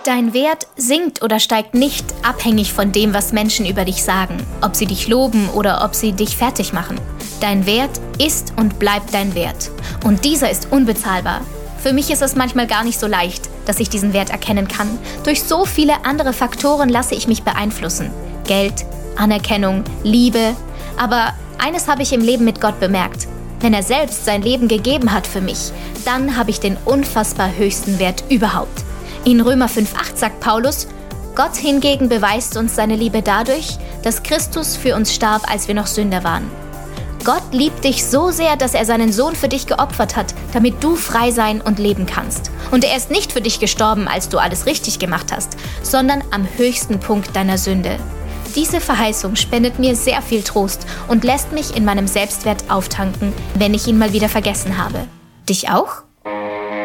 Dein Wert sinkt oder steigt nicht abhängig von dem, was Menschen über dich sagen, ob sie dich loben oder ob sie dich fertig machen. Dein Wert ist und bleibt dein Wert. Und dieser ist unbezahlbar. Für mich ist es manchmal gar nicht so leicht, dass ich diesen Wert erkennen kann. Durch so viele andere Faktoren lasse ich mich beeinflussen. Geld, Anerkennung, Liebe. Aber eines habe ich im Leben mit Gott bemerkt. Wenn er selbst sein Leben gegeben hat für mich, dann habe ich den unfassbar höchsten Wert überhaupt. In Römer 5,8 sagt Paulus: Gott hingegen beweist uns seine Liebe dadurch, dass Christus für uns starb, als wir noch Sünder waren. Gott liebt dich so sehr, dass er seinen Sohn für dich geopfert hat, damit du frei sein und leben kannst. Und er ist nicht für dich gestorben, als du alles richtig gemacht hast, sondern am höchsten Punkt deiner Sünde. Diese Verheißung spendet mir sehr viel Trost und lässt mich in meinem Selbstwert auftanken, wenn ich ihn mal wieder vergessen habe. Dich auch?